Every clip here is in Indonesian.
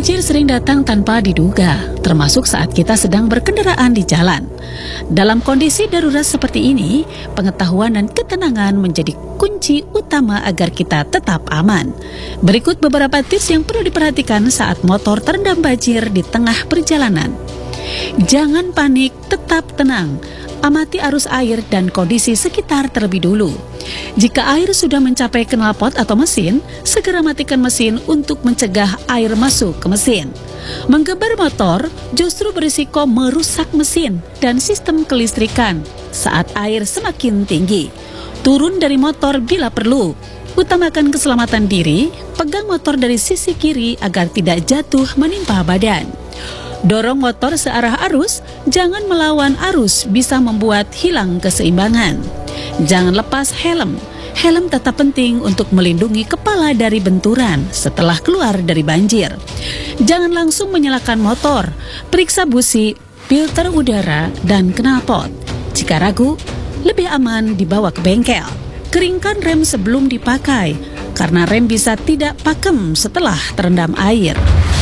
Banjir sering datang tanpa diduga, termasuk saat kita sedang berkendaraan di jalan. Dalam kondisi darurat seperti ini, pengetahuan dan ketenangan menjadi kunci utama agar kita tetap aman. Berikut beberapa tips yang perlu diperhatikan saat motor terendam banjir di tengah perjalanan. Jangan panik, tetap tenang. Amati arus air dan kondisi sekitar terlebih dulu. Jika air sudah mencapai knalpot atau mesin, segera matikan mesin untuk mencegah air masuk ke mesin. Menggeber motor justru berisiko merusak mesin dan sistem kelistrikan saat air semakin tinggi. Turun dari motor bila perlu. Utamakan keselamatan diri, pegang motor dari sisi kiri agar tidak jatuh menimpa badan. Dorong motor searah arus, jangan melawan arus bisa membuat hilang keseimbangan. Jangan lepas helm. Helm tetap penting untuk melindungi kepala dari benturan setelah keluar dari banjir. Jangan langsung menyalakan motor. Periksa busi, filter udara, dan knalpot. Jika ragu, lebih aman dibawa ke bengkel. Keringkan rem sebelum dipakai, karena rem bisa tidak pakem setelah terendam air.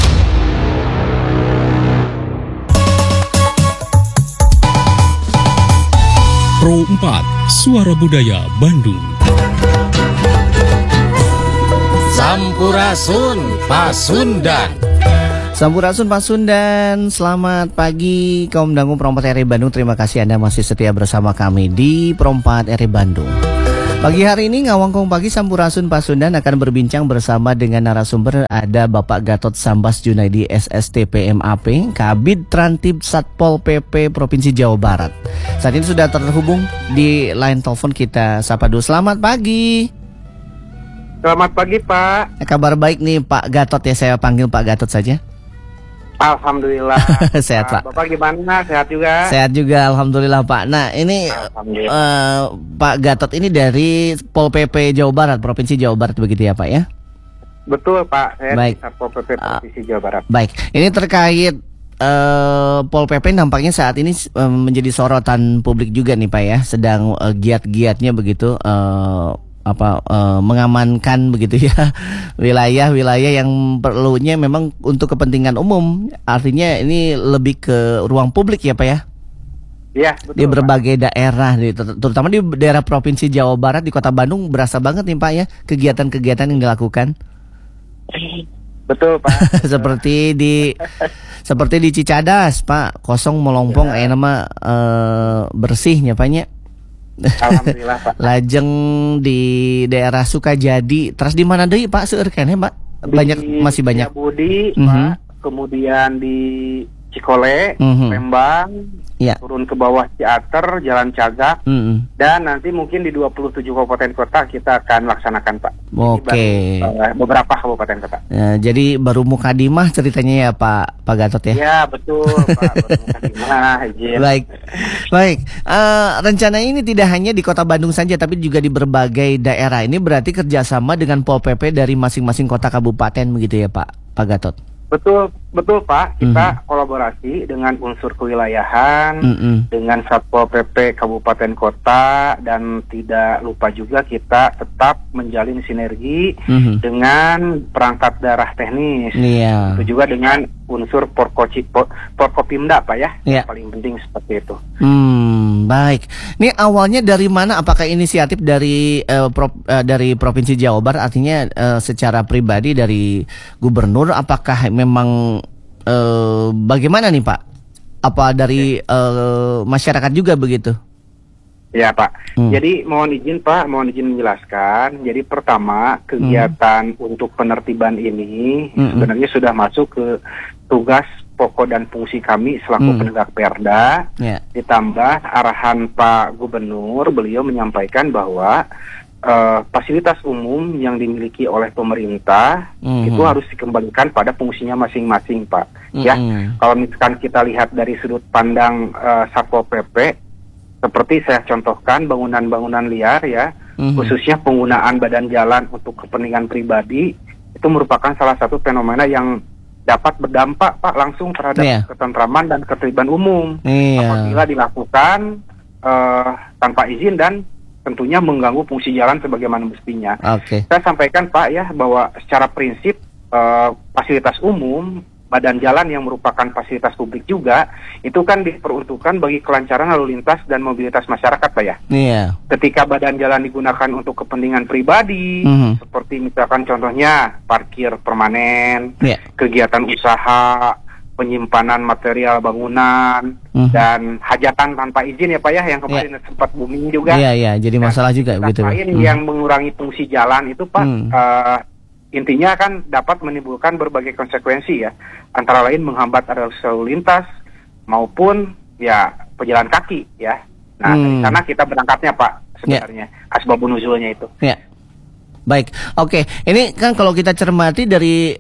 Pro 4, Suara Budaya Bandung. Sampurasun Pasundan. Sampurasun Pasundan, selamat pagi kaum dangu Pro 4 RRI Bandung. Terima kasih Anda masih setia bersama kami di Pro 4 RRI Bandung. Pagi hari ini Ngawangkong Pagi Sampurasun Pasundan akan berbincang bersama dengan narasumber. Ada Bapak Gatot Sambas Junaidi SSTP MAP, Kabid Trantib Satpol PP Provinsi Jawa Barat. Saat ini sudah terhubung di line telepon kita. Sapa dulu, selamat pagi. Selamat pagi Pak. Kabar baik nih Pak Gatot ya, saya panggil Pak Gatot saja. Alhamdulillah. Sehat Pak. Bapak gimana? Sehat juga? Sehat juga, alhamdulillah Pak. Nah ini Pak Gatot ini dari Pol PP Jawa Barat, Provinsi Jawa Barat begitu ya Pak ya? Betul Pak, saya baik. di Satpol PP Provinsi Jawa Barat. Baik, ini terkait Pol PP nampaknya saat ini menjadi sorotan publik juga nih Pak ya, sedang giat-giatnya begitu mengamankan begitu ya wilayah-wilayah yang perlunya memang untuk kepentingan umum. Artinya ini lebih ke ruang publik ya Pak ya? Iya, betul. Di berbagai daerah, terutama di daerah Provinsi Jawa Barat, di Kota Bandung berasa banget nih Pak ya kegiatan-kegiatan yang dilakukan. Betul Pak. seperti di Cicadas Pak, kosong melompong ya. nama bersihnya Paknya. Alhamdulillah Pak. Lajeng di daerah Sukajadi, terus di mana deui Pak seueur keneh Pak? Masih banyak. Di Budi, Pak. Kemudian di Cikole, Lembang, ya. Turun ke bawah Ciater, Jalan Cagak, dan nanti mungkin di 27 kabupaten kota kita akan laksanakan Pak. Oke. Beberapa kabupaten kota. Ya, jadi baru mukadimah ceritanya ya Pak Gatot ya? Ya betul Pak, baru mukadimah. Baik. Rencana ini tidak hanya di Kota Bandung saja, tapi juga di berbagai daerah. Ini berarti kerjasama dengan Pol PP dari masing-masing kota kabupaten begitu ya Pak Gatot? Betul Pak, kita kolaborasi dengan unsur kewilayahan, dengan Satpol PP Kabupaten Kota, dan tidak lupa juga kita tetap menjalin sinergi dengan perangkat daerah teknis. Itu juga dengan unsur Porkopimda Pak ya, yang paling penting seperti itu. Baik. Ini awalnya dari mana? Apakah inisiatif dari Provinsi Jawa Barat, artinya secara pribadi dari gubernur? Apakah memang bagaimana nih Pak? Apa dari masyarakat juga begitu? Ya Pak. Jadi mohon izin menjelaskan. Jadi pertama kegiatan untuk penertiban ini sebenarnya sudah masuk ke tugas pokok dan fungsi kami selaku penegak perda. Ditambah arahan Pak Gubernur, beliau menyampaikan bahwa fasilitas umum yang dimiliki oleh pemerintah itu harus dikembalikan pada fungsinya masing-masing Pak. Ya, kalau misalkan kita lihat dari sudut pandang Satpol PP, seperti saya contohkan bangunan-bangunan liar ya, khususnya penggunaan badan jalan untuk kepentingan pribadi, itu merupakan salah satu fenomena yang dapat berdampak Pak langsung terhadap ketentraman dan ketertiban umum apabila dilakukan tanpa izin dan tentunya mengganggu fungsi jalan sebagaimana mestinya. Saya sampaikan Pak ya bahwa secara prinsip fasilitas umum badan jalan yang merupakan fasilitas publik juga, itu kan diperuntukkan bagi kelancaran lalu lintas dan mobilitas masyarakat, Pak ya. Iya. Ketika badan jalan digunakan untuk kepentingan pribadi, seperti misalkan contohnya parkir permanen, kegiatan usaha, penyimpanan material bangunan, dan hajatan tanpa izin ya Pak ya, yang kemarin sempat booming juga. Iya, jadi masalah juga begitu. Lain yang mengurangi fungsi jalan itu Pak, intinya kan dapat menimbulkan berbagai konsekuensi ya, antara lain menghambat arus lalu lintas maupun ya pejalan kaki ya. Nah dari sana kita berangkatnya Pak sebenarnya, asbabun nuzulnya itu. Ya. Baik, oke. Ini kan kalau kita cermati dari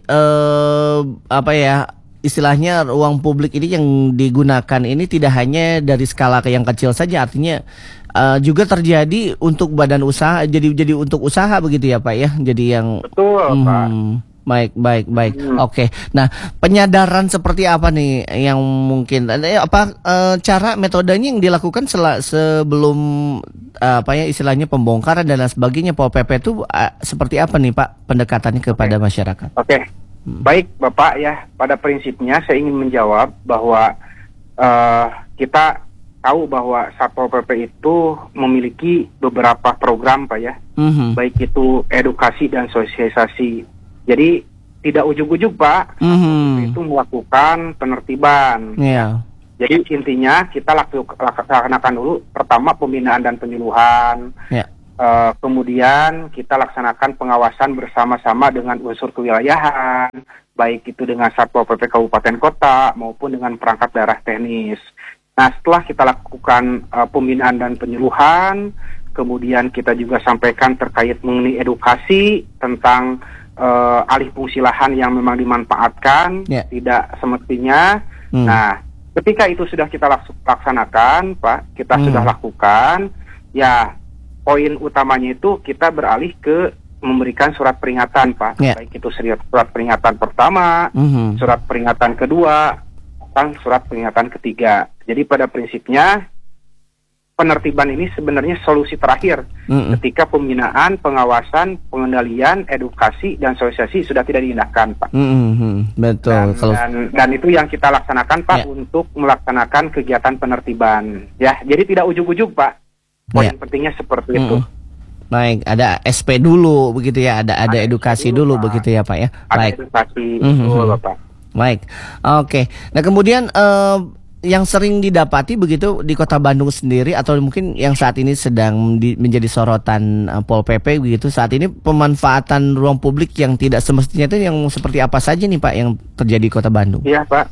istilahnya ruang publik ini yang digunakan ini tidak hanya dari skala yang kecil saja, artinya juga terjadi untuk badan usaha, jadi untuk usaha begitu ya Pak ya, jadi yang betul Pak. Baik. Oke. Nah, penyadaran seperti apa nih yang mungkin cara metodenya yang dilakukan sebelum istilahnya pembongkaran dan lain sebagainya, Pol PP itu seperti apa nih Pak pendekatannya kepada masyarakat? Oke. Baik Bapak ya, pada prinsipnya saya ingin menjawab bahwa kita tahu bahwa Satpol PP itu memiliki beberapa program Pak ya, baik itu edukasi dan sosialisasi. Jadi tidak ujug-ujug Pak, Satpol PP itu melakukan penertiban. Jadi intinya kita laksanakan dulu pertama pembinaan dan penyuluhan. Kemudian kita laksanakan pengawasan bersama-sama dengan unsur kewilayahan, baik itu dengan Satpol PP Kabupaten Kota maupun dengan perangkat daerah teknis. Nah setelah kita lakukan pembinaan dan penyuluhan, kemudian kita juga sampaikan terkait mengenai edukasi tentang alih fungsi lahan yang memang dimanfaatkan, tidak semestinya. Nah ketika itu sudah kita laksanakan Pak, kita sudah lakukan, ya poin utamanya itu kita beralih ke memberikan surat peringatan Pak, baik itu surat peringatan pertama, surat peringatan kedua, dan surat peringatan ketiga. Jadi pada prinsipnya penertiban ini sebenarnya solusi terakhir ketika pembinaan, pengawasan, pengendalian, edukasi dan sosialisasi sudah tidak diindahkan Pak. Betul. Dan itu yang kita laksanakan Pak untuk melaksanakan kegiatan penertiban. Ya, jadi tidak ujug-ujug Pak. Poin pentingnya seperti itu. Baik, ada SP dulu begitu ya, ada edukasi dulu Pak. Begitu ya Pak ya. Baik. Ada edukasi dulu Bapak. Baik, oke. Nah kemudian yang sering didapati begitu di Kota Bandung sendiri atau mungkin yang saat ini sedang menjadi sorotan Pol PP begitu saat ini, pemanfaatan ruang publik yang tidak semestinya itu yang seperti apa saja nih Pak yang terjadi di Kota Bandung? Iya Pak,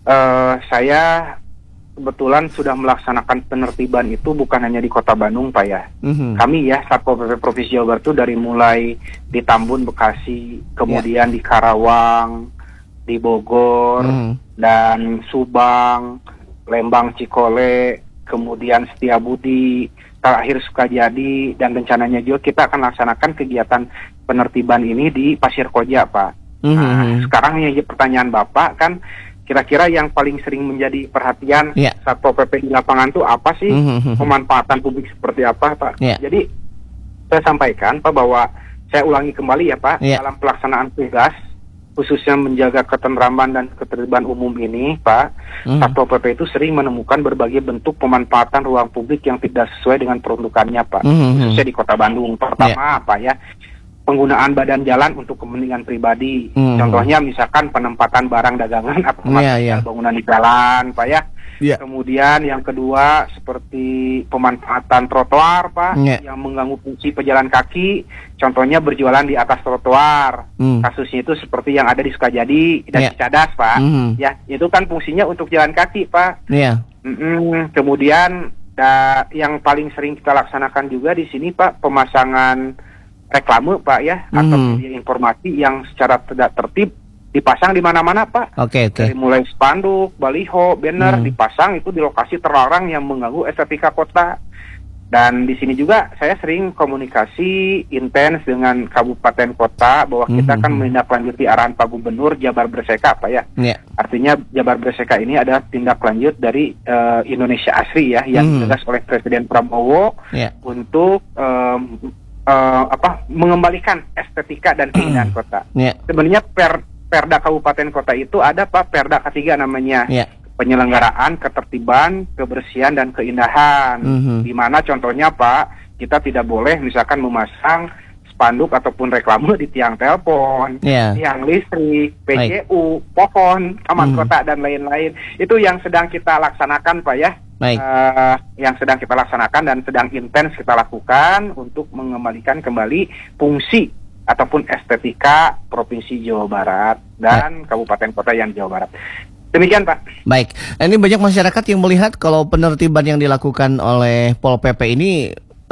saya kebetulan sudah melaksanakan penertiban itu bukan hanya di Kota Bandung Pak ya. Kami ya Satpol PP Provinsi Jawa Barat itu dari mulai di Tambun, Bekasi, kemudian di Karawang, di Bogor, dan Subang, Lembang, Cikole, kemudian Setiabudi, terakhir Sukajadi, dan rencananya juga kita akan laksanakan kegiatan penertiban ini di Pasir Koja Pak. Nah, sekarang yang pertanyaan Bapak kan, kira-kira yang paling sering menjadi perhatian Satpol PP di lapangan itu apa sih? Pemanfaatan publik seperti apa Pak? Jadi saya sampaikan Pak bahwa saya ulangi kembali ya Pak, dalam pelaksanaan tugas khususnya menjaga ketentraman dan ketertiban umum ini Pak, Satpol PP itu sering menemukan berbagai bentuk pemanfaatan ruang publik yang tidak sesuai dengan peruntukannya Pak, khususnya di Kota Bandung. Pertama Pak ya, penggunaan badan jalan untuk kepentingan pribadi. Contohnya misalkan penempatan barang dagangan atau bangunan di jalan Pak ya. Kemudian yang kedua seperti pemanfaatan trotoar Pak, yang mengganggu fungsi pejalan kaki, contohnya berjualan di atas trotoar. Kasusnya itu seperti yang ada di Sukajadi dan Cicadas Pak. Ya, itu kan fungsinya untuk jalan kaki Pak. Kemudian yang paling sering kita laksanakan juga di sini Pak, pemasangan reklame Pak ya, atau media informasi yang secara tidak tertib dipasang di mana-mana Pak. Dari mulai spanduk, baliho, banner dipasang itu di lokasi terlarang yang mengganggu estetika kota. Dan di sini juga saya sering komunikasi intens dengan kabupaten kota bahwa kita akan menindaklanjuti arahan Pak Gubernur Jabar Berseka Pak ya. Artinya Jabar Berseka ini adalah tindak lanjut dari Indonesia Asri ya, yang digagas oleh Presiden Prabowo untuk mengembalikan estetika dan keindahan kota. Sebenarnya Perda Kabupaten Kota itu ada Pak Perda ketiga namanya. Penyelenggaraan ketertiban, kebersihan dan keindahan. Di mana contohnya Pak, kita tidak boleh misalkan memasang spanduk ataupun reklame di tiang telepon, tiang listrik, PJU, pohon, taman kota dan lain-lain. Itu yang sedang kita laksanakan Pak ya. Yang sedang kita laksanakan dan sedang intens kita lakukan untuk mengembalikan kembali fungsi ataupun estetika Provinsi Jawa Barat dan Kabupaten Kota yang Jawa Barat. Demikian Pak. Baik, ini banyak masyarakat yang melihat kalau penertiban yang dilakukan oleh Pol PP ini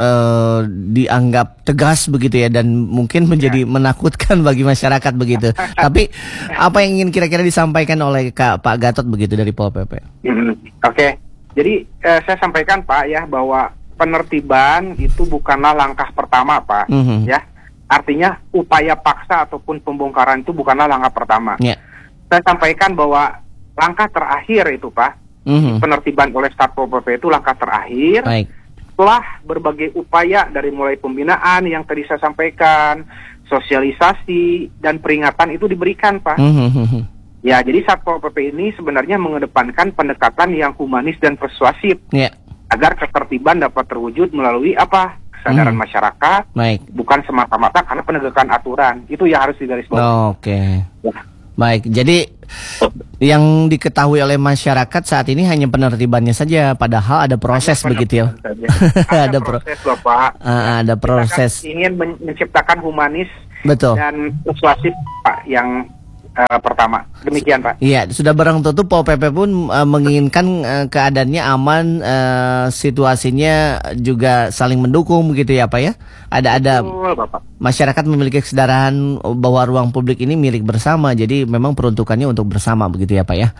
dianggap tegas begitu ya, dan mungkin menjadi menakutkan bagi masyarakat begitu. Tapi apa yang ingin kira-kira disampaikan oleh Pak Gatot begitu dari Pol PP? Oke. Jadi saya sampaikan Pak ya bahwa penertiban itu bukanlah langkah pertama Pak ya. Artinya upaya paksa ataupun pembongkaran itu bukanlah langkah pertama. Saya sampaikan bahwa langkah terakhir itu Pak, penertiban oleh Satpol PP itu langkah terakhir. Setelah berbagai upaya dari mulai pembinaan yang tadi saya sampaikan, sosialisasi dan peringatan itu diberikan Pak. Ya, jadi Satpol PP ini sebenarnya mengedepankan pendekatan yang humanis dan persuasif agar ketertiban dapat terwujud melalui apa? Kesadaran masyarakat, bukan semata-mata karena penegakan aturan. Itu yang harus digarisbawahi. Baik, jadi yang diketahui oleh masyarakat saat ini hanya penertibannya saja, padahal ada proses begitu ya. Ada proses Bapak. Ada proses. Kita ingin menciptakan humanis dan persuasif Pak yang pertama. Demikian Pak. Iya, sudah barang tentu Pol PP pun menginginkan keadaannya aman, situasinya juga saling mendukung begitu ya Pak ya. Ada Betul, Bapak. Masyarakat memiliki kesadaran bahwa ruang publik ini milik bersama, jadi memang peruntukannya untuk bersama begitu ya Pak ya.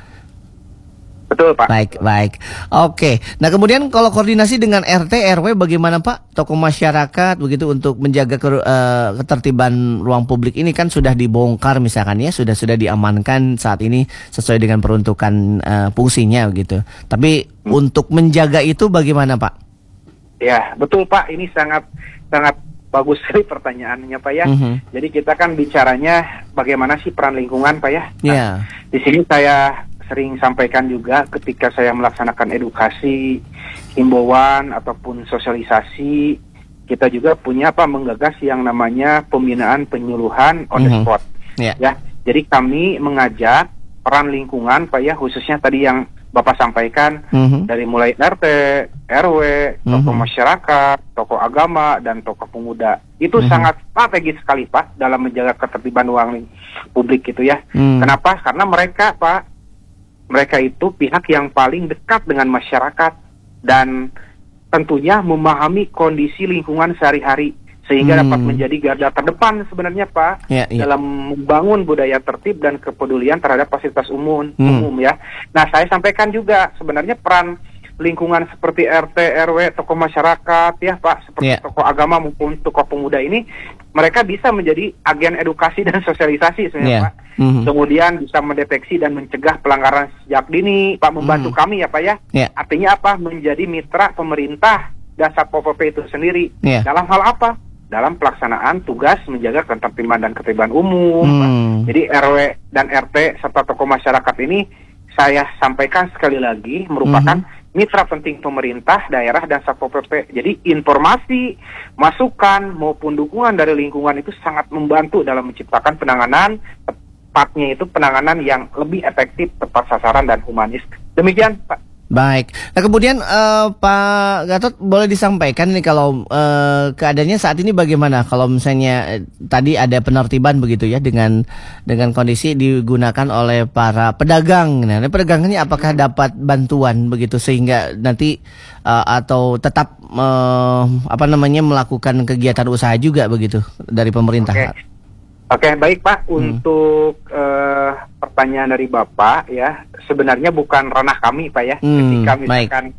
Betul Pak. Baik. Oke. Nah kemudian kalau koordinasi dengan RT RW bagaimana Pak? Tokoh masyarakat begitu untuk menjaga ketertiban ruang publik ini kan sudah dibongkar misalkan ya, sudah diamankan saat ini sesuai dengan peruntukan fungsinya gitu. Tapi untuk menjaga itu bagaimana Pak? Ya betul Pak. Ini sangat bagus sekali pertanyaannya Pak ya. Jadi kita kan bicaranya bagaimana sih peran lingkungan Pak ya. Nah, di sini saya sering sampaikan juga ketika saya melaksanakan edukasi, himbauan ataupun sosialisasi, kita juga punya menggagas yang namanya pembinaan penyuluhan on the spot. Ya, jadi kami mengajak peran lingkungan Pak ya, khususnya tadi yang Bapak sampaikan dari mulai RT, RW, tokoh masyarakat, tokoh agama dan tokoh pemuda. Itu sangat strategis sekali Pak dalam menjaga ketertiban ruang publik itu ya. Kenapa? Karena mereka itu pihak yang paling dekat dengan masyarakat dan tentunya memahami kondisi lingkungan sehari-hari sehingga dapat menjadi garda terdepan sebenarnya Pak dalam membangun budaya tertib dan kepedulian terhadap fasilitas umum ya. Nah saya sampaikan juga sebenarnya peran lingkungan seperti RT, RW, tokoh masyarakat ya Pak, seperti tokoh agama maupun tokoh pemuda ini, mereka bisa menjadi agen edukasi dan sosialisasi sebenarnya Pak. Kemudian bisa mendeteksi dan mencegah pelanggaran sejak dini Pak, membantu kami ya Pak ya. Artinya apa? Menjadi mitra pemerintah dan Satpol PP itu sendiri. Dalam hal apa? Dalam pelaksanaan tugas menjaga ketertiban dan ketertiban umum. Jadi RW dan RT serta tokoh masyarakat ini saya sampaikan sekali lagi merupakan mitra penting pemerintah, daerah, dan Satpol PP. Jadi informasi, masukan, maupun dukungan dari lingkungan itu sangat membantu dalam menciptakan penanganan, tepatnya itu penanganan yang lebih efektif, tepat sasaran, dan humanis. Demikian, Pak. Baik. Nah kemudian Pak Gatot boleh disampaikan nih kalau keadaannya saat ini bagaimana? Kalau misalnya tadi ada penertiban begitu ya dengan kondisi digunakan oleh para pedagang. Nah, pedagang ini apakah dapat bantuan begitu sehingga nanti atau tetap melakukan kegiatan usaha juga begitu dari pemerintah? Oke, baik Pak. Untuk pertanyaan dari Bapak ya, sebenarnya bukan ranah kami Pak ya. Ketika misalkan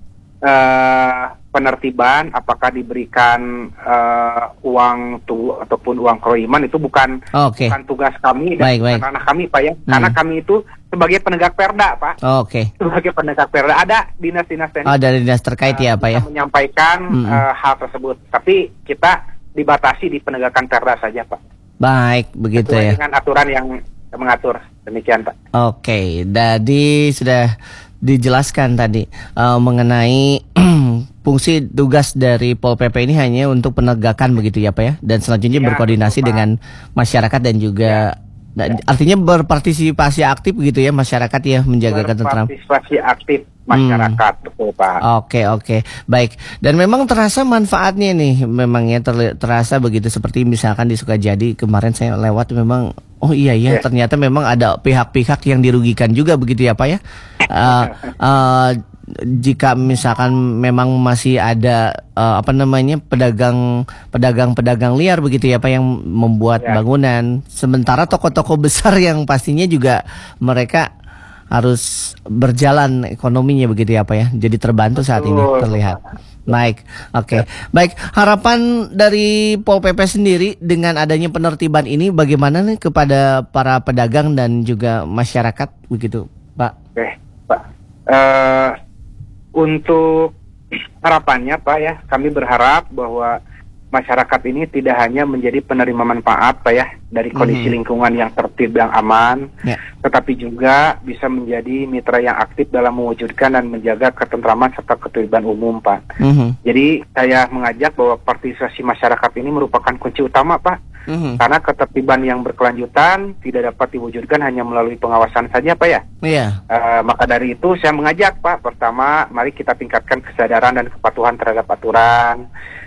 penertiban, apakah diberikan uang ataupun uang kroiman, itu bukan tugas kami dan bukan ranah kami Pak ya. Karena kami itu sebagai penegak perda Pak. Sebagai penegak perda ada dinas-dinas teknis. Dari dinas terkait ya Pak ya. Menyampaikan hal tersebut, tapi kita dibatasi di penegakan perda saja Pak. Baik, begitu sesuai ya. dengan aturan yang mengatur. Demikian Pak. Oke, jadi sudah dijelaskan tadi mengenai fungsi tugas dari Pol PP ini hanya untuk penegakan begitu ya Pak ya, dan selanjutnya Ya, berkoordinasi betul, Pak. dengan masyarakat dan juga artinya berpartisipasi aktif gitu ya masyarakat ya, menjaga ketentraman. Partisipasi aktif masyarakat, betul Pak. Oke, baik. Dan memang terasa manfaatnya nih, memang ya terasa begitu, seperti misalkan di Sukajadi kemarin saya lewat, memang oh iya ternyata memang ada pihak-pihak yang dirugikan juga begitu ya Pak ya. Jika misalkan memang masih ada pedagang liar begitu ya Pak yang membuat bangunan, sementara toko-toko besar yang pastinya juga mereka harus berjalan ekonominya begitu ya Pak ya. Jadi terbantu saat ini terlihat. Baik, oke. Baik, harapan dari Pol PP sendiri dengan adanya penertiban ini bagaimana nih kepada para pedagang dan juga masyarakat begitu, Pak? Oke, Pak. Untuk harapannya Pak ya, kami berharap bahwa masyarakat ini tidak hanya menjadi penerima manfaat Pak ya dari kondisi lingkungan yang tertib yang aman, tetapi juga bisa menjadi mitra yang aktif dalam mewujudkan dan menjaga ketentraman serta ketertiban umum Pak. Jadi saya mengajak bahwa partisipasi masyarakat ini merupakan kunci utama Pak. Karena ketertiban yang berkelanjutan tidak dapat diwujudkan hanya melalui pengawasan saja Pak ya. Maka dari itu saya mengajak Pak, pertama mari kita tingkatkan kesadaran dan kepatuhan terhadap aturan.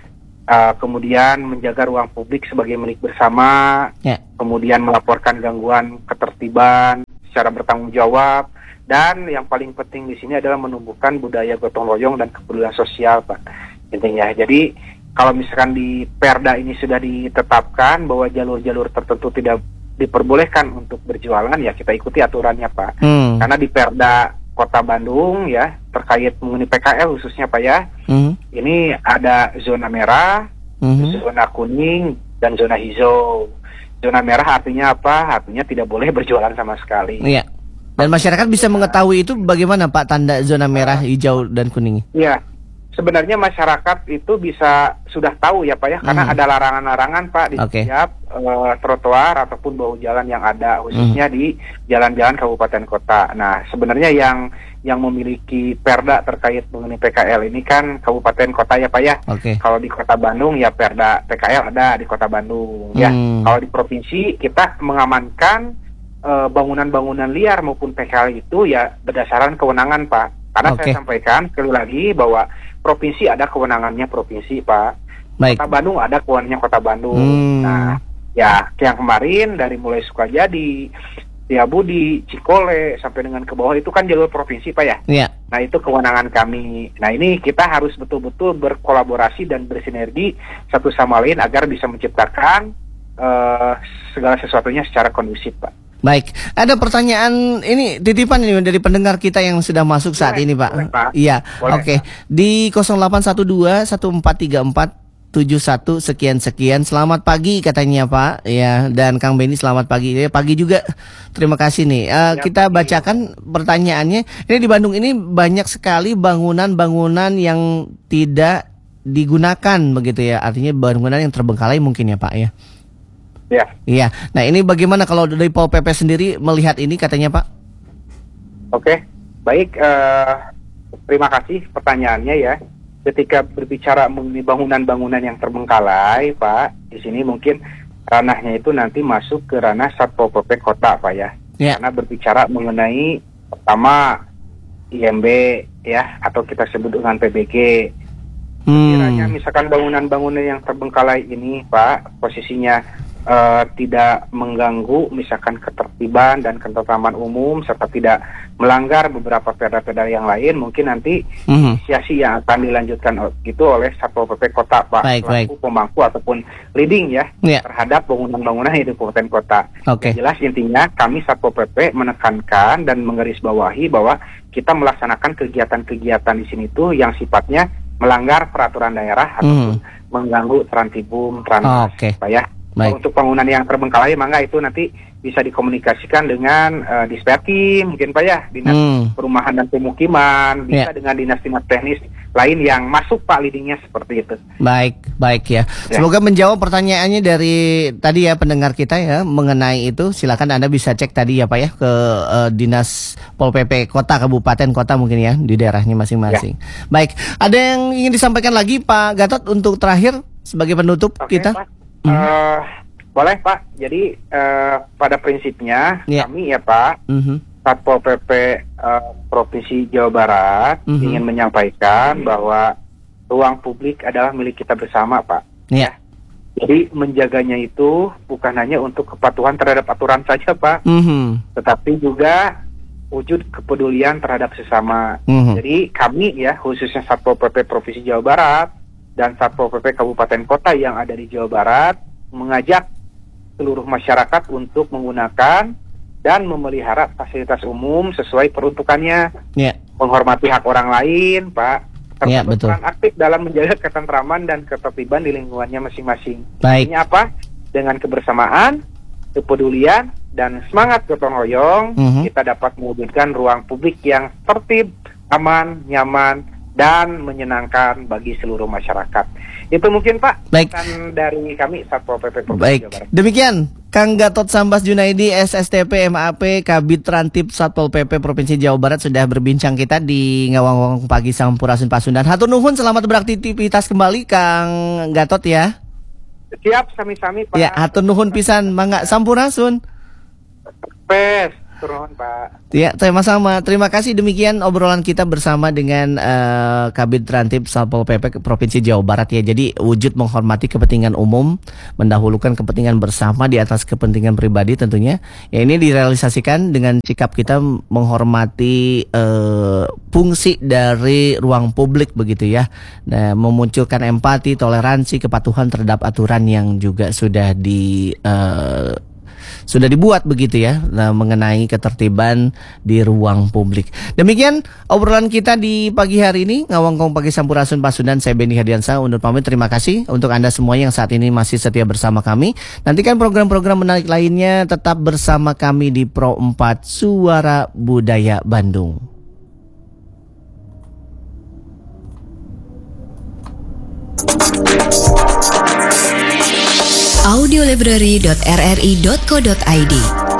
Kemudian menjaga ruang publik sebagai milik bersama, kemudian melaporkan gangguan ketertiban secara bertanggung jawab, dan yang paling penting di sini adalah menumbuhkan budaya gotong royong dan kepedulian sosial Pak. Intinya, jadi kalau misalkan di Perda ini sudah ditetapkan bahwa jalur-jalur tertentu tidak diperbolehkan untuk berjualan, ya kita ikuti aturannya Pak. Karena di Perda Kota Bandung ya terkait mengenai PKL khususnya Pak ya, ini ada zona merah, zona kuning, dan zona hijau. Zona merah artinya apa? Artinya tidak boleh berjualan sama sekali. Iya. Dan masyarakat bisa mengetahui itu bagaimana Pak, tanda zona merah, hijau, dan kuning? Iya. Sebenarnya masyarakat itu sudah tahu ya Pak ya, karena ada larangan-larangan Pak di setiap trotoar ataupun bahu jalan yang ada, khususnya di jalan-jalan kabupaten kota. Nah, sebenarnya yang memiliki perda terkait mengenai PKL ini kan kabupaten kota ya Pak ya. Kalau di Kota Bandung ya perda PKL ada di Kota Bandung ya. Kalau di provinsi kita mengamankan bangunan-bangunan liar maupun PKL itu ya berdasarkan kewenangan Pak. Karena saya sampaikan sekali lagi bahwa provinsi ada kewenangannya provinsi Pak. Kota Bandung ada kewenangannya Kota Bandung. Nah, ya yang kemarin dari mulai Sukajadi, Setiabudi, Cikole sampai dengan ke bawah itu kan jalur provinsi Pak ya. Nah itu kewenangan kami. Nah ini kita harus betul-betul berkolaborasi dan bersinergi satu sama lain agar bisa menciptakan segala sesuatunya secara kondusif Pak. Baik, ada pertanyaan ini titipan ini dari pendengar kita yang sudah masuk saat ini Pak. Iya, oke. Di 0812 1434 71 sekian. Selamat pagi katanya Pak. Ya, dan Kang Benny selamat pagi. Ya, pagi juga. Terima kasih nih. Kita bacakan pertanyaannya. Ini di Bandung ini banyak sekali bangunan-bangunan yang tidak digunakan begitu ya. Artinya bangunan yang terbengkalai mungkin ya Pak ya. Iya. Nah ini bagaimana kalau dari Pol PP sendiri melihat ini katanya Pak? Oke, baik. Terima kasih pertanyaannya ya. Ketika berbicara mengenai bangunan-bangunan yang terbengkalai Pak, di sini mungkin ranahnya itu nanti masuk ke ranah Satpol PP Kota Pak ya. Karena berbicara mengenai pertama IMB ya, atau kita sebut dengan PBG. Kiranya misalkan bangunan-bangunan yang terbengkalai ini Pak, posisinya tidak mengganggu misalkan ketertiban dan ketentraman umum serta tidak melanggar beberapa perda-perda yang lain, mungkin nanti inisiasi yang akan dilanjutkan itu oleh Satpol PP Kota Pak, selaku pemangku ataupun leading ya terhadap bangunan-bangunan di kabupaten kota. Yang jelas intinya kami Satpol PP menekankan dan menggarisbawahi bahwa kita melaksanakan kegiatan-kegiatan di sini tuh yang sifatnya melanggar peraturan daerah ataupun mengganggu terantibum Pak ya. Untuk bangunan yang terbengkalai mangga itu nanti bisa dikomunikasikan dengan Disperkim mungkin Pak ya, Dinas Perumahan dan Pemukiman, bisa dengan dinas-dinas teknis lain yang masuk Pak leadingnya seperti itu. Baik ya. Semoga menjawab pertanyaannya dari tadi ya pendengar kita ya mengenai itu. Silakan Anda bisa cek tadi ya Pak ya ke Dinas Pol PP Kota, Kabupaten, Kota mungkin ya di daerahnya masing-masing. Baik, ada yang ingin disampaikan lagi Pak Gatot untuk terakhir sebagai penutup kita? Pak. Boleh Pak. Jadi pada prinsipnya kami ya Pak, Satpol PP Provinsi Jawa Barat ingin menyampaikan bahwa ruang publik adalah milik kita bersama Pak. Ya. Jadi menjaganya itu bukan hanya untuk kepatuhan terhadap aturan saja Pak, tetapi juga wujud kepedulian terhadap sesama. Jadi kami ya khususnya Satpol PP Provinsi Jawa Barat dan Satpol PP Kabupaten Kota yang ada di Jawa Barat mengajak seluruh masyarakat untuk menggunakan dan memelihara fasilitas umum sesuai peruntukannya, menghormati hak orang lain, Pak, serta berperan aktif dalam menjaga ketentraman dan ketertiban di lingkungannya masing-masing. Artinya apa? Dengan kebersamaan, kepedulian, dan semangat gotong royong, kita dapat mewujudkan ruang publik yang tertib, aman, nyaman, dan menyenangkan bagi seluruh masyarakat. Itu mungkin Pak, pesan dari kami Satpol PP Provinsi Jawa Barat. Demikian Kang Gatot Sambas Junaidi, SSTP MAP Kabid Rantip Satpol PP Provinsi Jawa Barat sudah berbincang kita di Ngawang Pagi Sampurasun Pasundan. Hatur nuhun, selamat beraktivitas kembali Kang Gatot ya. Siap, sami-sami Pak. Ya, hatur nuhun pisan, mangga Sampurasun. Pes. Turun, Pak. Ya, sama-sama. Terima kasih, demikian obrolan kita bersama dengan Kabid Rantip Satpol PP Provinsi Jawa Barat ya. Jadi wujud menghormati kepentingan umum, mendahulukan kepentingan bersama di atas kepentingan pribadi tentunya. Ya, ini direalisasikan dengan sikap kita menghormati fungsi dari ruang publik begitu ya. Nah, memunculkan empati, toleransi, kepatuhan terhadap aturan yang juga sudah dibuat begitu ya, mengenai ketertiban di ruang publik. Demikian obrolan kita di pagi hari ini. Ngawangkong Pagi Sampurasun Pasundan, saya Benny Hadiansyah undur pamit. Terima kasih untuk Anda semua yang saat ini masih setia bersama kami. Nantikan program-program menarik lainnya, tetap bersama kami di Pro 4 Suara Budaya Bandung. audiolibrary.rri.co.id